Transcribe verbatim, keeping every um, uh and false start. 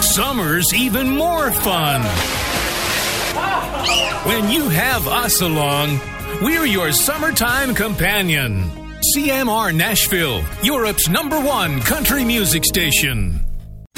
summer's even more fun. When you have us along, we're your summertime companion. C M R Nashville, Europe's number one country music station.